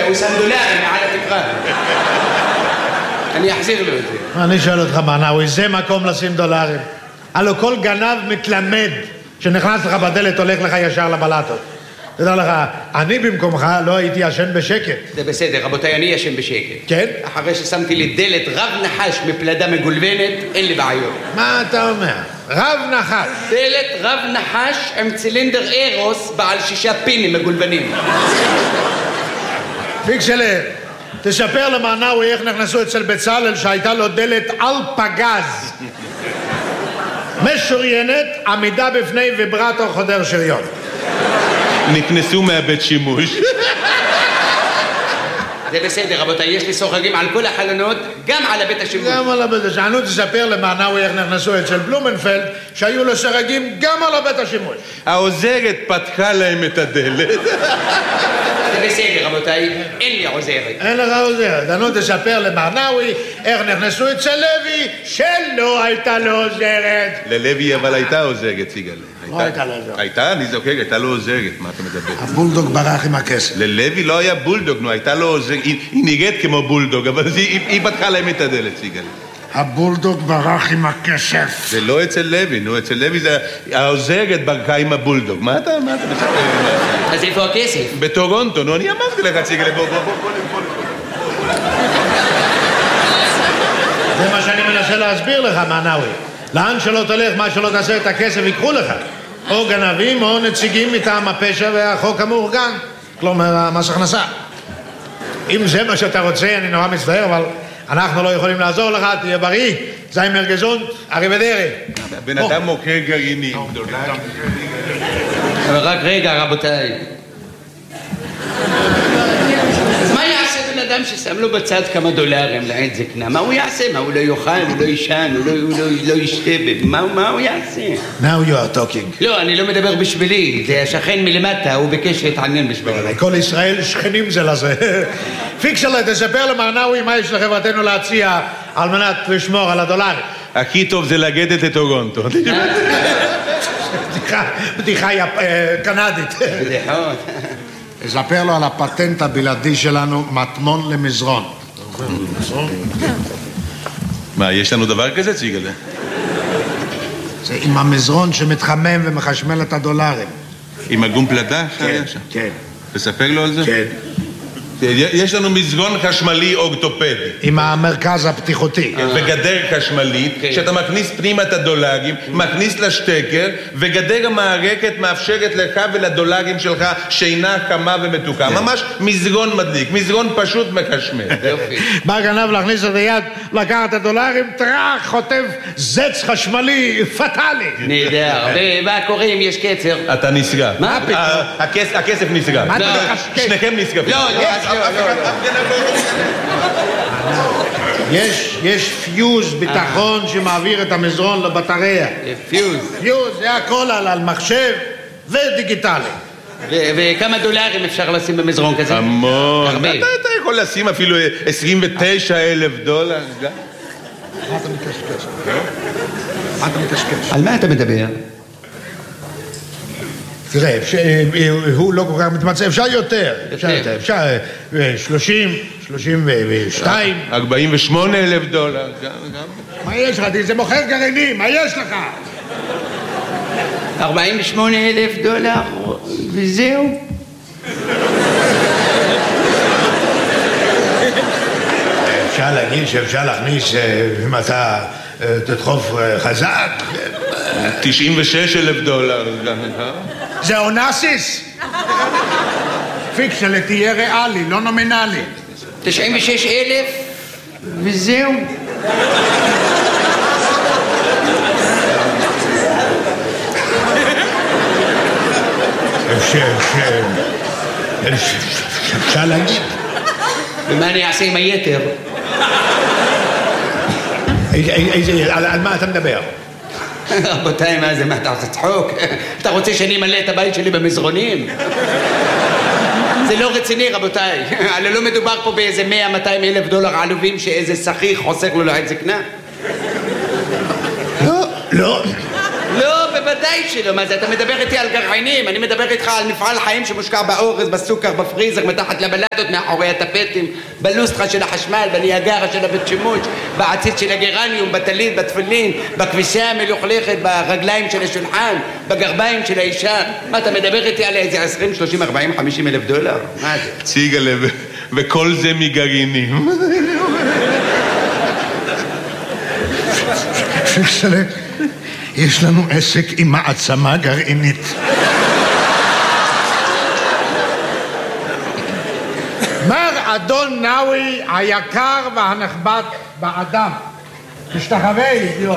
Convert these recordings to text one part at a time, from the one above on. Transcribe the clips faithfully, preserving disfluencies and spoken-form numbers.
הוא שם דולרים מעל התקרה. אני אחזיר לו את זה. אני שואל אותך, מנאווי, זה מקום לשים דולרים? הלוא כל גנב מתלמד שנכנס לך בדלת הולך לך ישר לבלטות. תדע לך, אני במקומך לא הייתי ישן בשקט. זה בסדר, רבותיי, אני ישן בשקט. כן? אחרי ששמתי לי דלת רב נחש מפלדה מגולבנת, אין לי בעיות. מה אתה אומר? רב נחש. דלת רב נחש עם צילינדר אירוס בעל שישה פינים מגולבנים. פיקסלה, תספר למנאווי איך נכנסו אצל בצלאל שהייתה לו דלת על פגז. משוריינת, עמידה בפני ויברטור חודר שריון. נכנסו מהבית שימוש. זה בסדר, רבותיי, יש לי סוחרים על כל החלונות, גם על הבית השימוש. גם על הבית השימוש. אני תספר למנאווי איך נכנסו אצל בלומנפלד, שהיו לו סרגים גם על הבית השימוש. העוזרת פתחה להם את הדלת. זה בסדר, רבותיי, אין לי עוזרת. אין לך עוזרת. אני תספר למנאווי איך נכנסו אצל לוי, שלא הייתה לו עוזרת. ללוי אבל הייתה עוזרת, סיגל. לא הייתה לו עוזרת. הייתה, אני זוכר, הייתה לו עוזרת, מה אתה מדבר? הבולדוג ברח עם הכסף. ללוי לא היה בולדוג, נו, הייתה לו עוזרת, היא נראית כמו בולדוג, אבל היא פתחה להם את הדלת, סיגל. הבולדוג ברח עם הכסף. זה לא אצל לוי, נו, אצל לוי זה העוזרת ברחה עם הבולדוג. מה אתה, מה אתה מספר? אז איפה הכסף? בטורונטו, נו, אני אמרתי לך, סיגל, בוא, בוא, בוא, בוא, בוא. זה מה שאני מנסה להסביר לך, מנאווי. לאן שלא תלך, מה שלא תעשה את הכסף, ייקחו לך. או גנבים או נציגים מטעם הפשע והחוק המאורגן. כלומר, מס הכנסה. אם זה מה שאתה רוצה, אני נורא מצטער, אבל אנחנו לא יכולים לעזור לך, תהיה בריא, זיימר גזונט, אריבדרי. הבן אדם מוכר גרעינים. אבל רק רגע, רבותיי. אז מה יעשה בן אדם ששם לו בצד כמה דולרים לעת זקנה? מה הוא יעשה? מה, הוא לא יאכל, הוא לא ישן, הוא לא, הוא לא, לא ישתה? מה, מה הוא יעשה? Now you are talking. לא, אני לא מדבר בשבילי, זה השכן מלמטה, הוא ביקש להתעניין בשבילי. כל ישראל שכנים זה לזה. פיקסלה, תספר למנאווי מה יש לחברתנו להציע על מנת לשמור על הדולרים. הכי טוב זה לגדת את טורונטו. בדיחה קנדית. בדיחות. תספר לו על הפטנט הבלעדי שלנו, מטמון למזרון. מה, יש לנו דבר כזה, ציגל? זה עם המזרון שמתחמם ומחשמל את הדולרים. עם הגום פלדה? כן, כן. תספר לו על זה? כן. יש לנו מזרון חשמלי אורתופדי. עם המרכז הפתיחותי. וגדר חשמלית, שאתה מכניס פנימה את הדולרים, מכניס לשטקר, וגדר המערכת מאפשרת לך ולדולרים שלך שינה חמה ומתוקה. ממש מזרון מדליק, מזרון פשוט מחשמל. בא גנב להכניס את היד, לקח את הדולרים, טרח, חוטף זץ חשמלי פטלי. נהדר. ומה קורה אם יש קצר? אתה נסגר. מה פתאום? הכסף נסגר. שניכם נסגרים. לא, לא. יש, יש פיוז ביטחון שמעביר את המזרון לבטריה. פיוז. פיוז, זה הכל על, על מחשב ודיגיטלי. וכמה דולרים אפשר לשים במזרון כזה? המון. אתה יכול לשים אפילו עשרים ותשעה אלף דולר. מה אתה מתקשקש? מה אתה מתקשקש? על מה אתה מדבר? תראה, הוא לא כל כך מתמצא, אפשר יותר, אפשר יותר, אפשר שלושים, שלושים ושתיים. ארבעים ושמונה אלף דולר. מה יש לך? זה מוכר גרעינים, מה יש לך? ארבעים ושמונה אלף דולר, וזהו. אפשר להגיד שאפשר להכניס, אם אתה תדחוף חזק. תשעים ושש אלף דולר. זה אונסיס? פיקסלה, תהיה ריאלי, לא נומינלי. תשעים ושש אלף, וזהו. אפשר להגיד. ומה אני אעשה עם היתר? על מה אתה מדבר? רבותיי, מה זה? מה אתה רוצה צחוק? אתה רוצה שאני אמלא את הבית שלי במזרונים? זה לא רציני, רבותיי. הרי לא מדובר פה באיזה מאה מאתיים אלף דולר עלובים שאיזה שכיח חוסך לו לעת זקנה. לא, לא. לא, בוודאי שלא, מה זה, אתה מדבר איתי על גרעינים, אני מדבר איתך על מפעל חיים שמושקע באורז, בסוכר, בפריזר, מתחת לבלדות, מאחורי הטפטים, בלוסטרה של החשמל, בניאגרה של הבית שימוש, בעציץ של הגרניום, בטלית, בתפילין, בכביסה המלוכלכת, ברגליים של השולחן, בגרביים של האישה. מה, אתה מדבר איתי על איזה עשרים, שלושים, ארבעים, חמישים אלף דולר? מה זה? ציגלה, וכל זה מגרעינים. פיקסלה, יש לנו עסק עם מעצמה גרעינית. מר אדון נאווי היקר והנכבד באדם, תשתחווה אידיוט.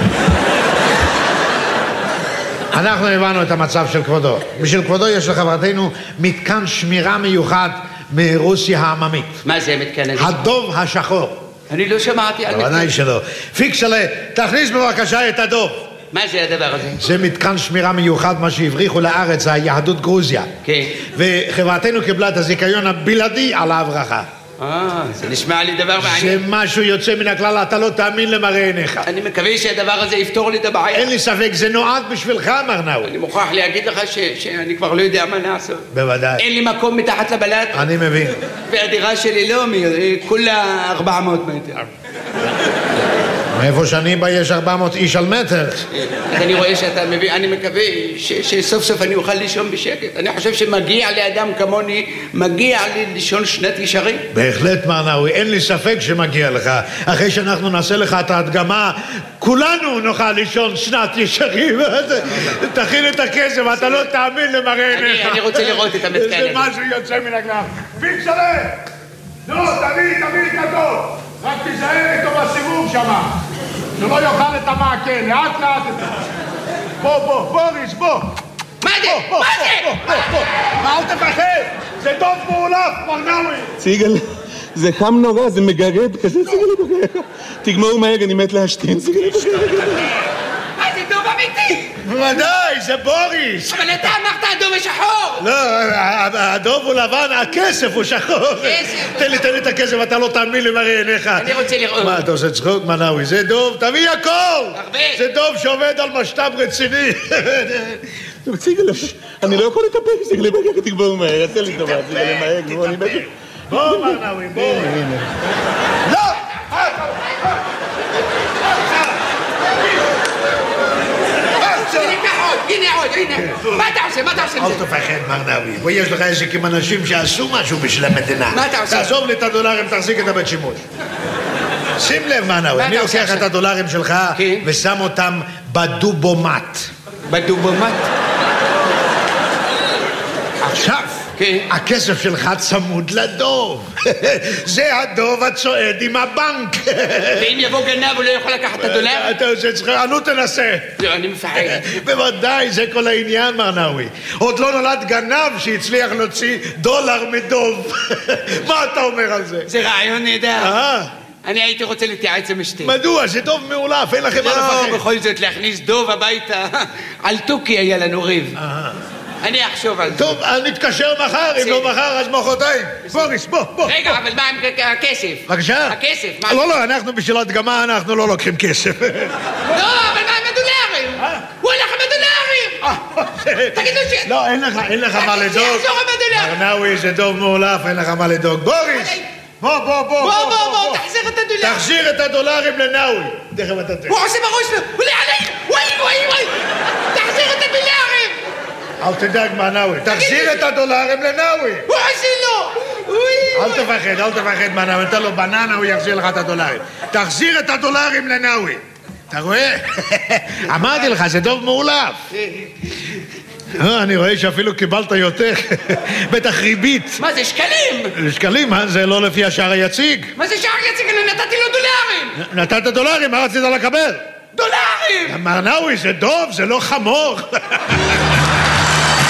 אנחנו הבנו את המצב של כבודו. בשביל כבודו יש לחברתנו מתקן שמירה מיוחד מרוסיה העממית. מה זה מתקן הזה? הדוב השחור. אני לא שמעתי על מתקן. בוודאי שלא. פיקסלה, תכניס בבקשה את הדוב. מה זה הדבר הזה? זה מתקן שמירה מיוחד, מה שהבריחו לארץ, זה היהדות גרוזיה. כן. וחברתנו קיבלה את הזיכיון הבלעדי על ההברחה. אה, זה נשמע לי דבר זה מעניין. משהו יוצא מן הכלל, אתה לא תאמין למראה עיניך. אני מקווה שהדבר הזה יפתור לי את הבעיה. אין לי ספק, זה נועד בשבילך, מר נאווי. אני מוכרח להגיד לך ש- שאני כבר לא יודע מה לעשות. בוודאי. אין לי מקום מתחת לבלט, אני מבין. והדירה שלי לא, מ- כולה ארבע מאות מטר. מאיפה שאני בא יש ארבע מאות איש על מטר. אז אני רואה שאתה מבין, אני מקווה ש- שסוף סוף אני אוכל לישון בשקט. אני חושב שמגיע לאדם כמוני, מגיע לי לישון שנת ישרים. בהחלט, מר נאווי, אין לי ספק שמגיע לך. אחרי שאנחנו נעשה לך את ההדגמה, כולנו נוכל לישון שנת ישרים. תכין את הכסף, אתה לא תאמין למראה אני- עיניך. אני רוצה לראות את המתקן זה הזה. משהו יוצא מן הכלל. פיקסלה! נו, תביא, תביא את הדוב. רק תיזהר איתו בסיבוב שמה. שלא יאכל את המעקה, לאט לאט את זה. בוא, בוא, בוריס, בוא. מה זה? בוא, מה בוא, זה? בוא, בוא. אל תפחד, זה דוב מאולף, מר נאווי. ציגלה, זה חם נורא, זה מגרד כזה, ציגלה בחייך. תגמור מהר, אני מת להשתין, ציגלה בחייך. מה זה דוב אמיתי? בוודאי, זה בוריס. אבל אתה אמרת הדוב השחור. לא, הדוב הוא לבן, הכסף הוא שחור. כסף. תן לי, תן לי את הכסף, אתה לא תאמין למראה עיניך. אני רוצה לראות. מה, אתה עושה צחוק, מר נאווי? זה דוב, תביא הכל! הרבה. זה דוב שעובד על משת"פ רציני. ציגלה, אני לא יכול לטפל, ציגלה בחייך, תגמור מהר, תן לי טובה, ציגלה מהר, גמור, אני מת. בוא, מר נאווי, בוא. לא! הנה ככה עוד, הנה עוד, הנה. מה אתה עושה? מה אתה עושה עם אל זה? תפחד, מר נאווי. פה יש לך עסק עם אנשים שעשו משהו בשביל המדינה. מה אתה עושה? תעזוב לי את הדולרים, תחזיק את הבית שימוש. שים לב, מר נאווי, מה אני אתה עושה לוקח את עכשיו? הדולרים שלך כן. ושם אותם בדובומט. בדובומט? עכשיו, כן. הכסף שלך צמוד לדוב. זה הדוב הצועד עם הבנק. ואם יבוא גנב הוא לא יכול לקחת את הדולר? אתה עושה צחוק, נו תנסה. לא, אני מפחד. בוודאי, זה כל העניין, מר נאווי. עוד לא נולד גנב שהצליח להוציא דולר מדוב. מה אתה אומר על זה? זה רעיון נהדר. אה? אני הייתי רוצה להתייעץ עם אשתי. מדוע? זה דוב מאולף, אין לכם מה לא, לפחד. בכל זאת להכניס דוב הביתה. על תוכי היה לנו ריב. אני אחשוב על זה. טוב, אני נתקשר מחר, אם לא מחר אז מחרתיים. בוריס, בוא, בוא. רגע, אבל מה עם הכסף? בבקשה? הכסף, מה? לא, לא, אנחנו בשביל הדגמה, אנחנו לא לוקחים כסף. לא, אבל מה עם הדולרים? הוא הלך עם הדולרים! תגידו ש... לא, אין לך, אין לך מה לדאוג. שיחזור עם הדולרים! מר נאווי, זה דוב מאולף, אין לך מה לדאוג. בוריס! בוא, בוא, בוא. בוא, בוא, בוא, תחזיר את הדולרים! תחזיר את הדולרים לנאווי. תכף אתה תראה. הוא עושה בראש לו! הוא לעלי! וואי, וואי, וואי! תחזיר את הדולרים! אל תדאג, מר נאווי. תחזיר את הדולרים לנאווי. הוא עושה לו! אל תפחד, אל תפחד, מר נאווי. נתן לו בננה, הוא יחזיר לך את הדולרים. תחזיר את הדולרים לנאווי. אתה רואה? אמרתי לך, זה דוב מאולף. אני רואה שאפילו קיבלת יותר. בטח ריבית. מה זה, שקלים? שקלים, מה? זה לא לפי השער היציג. מה זה שער יציג? אני נתתי לו דולרים! נתת דולרים, מה רצית לקבל? דולרים! מר נאווי, זה דוב, זה לא חמור.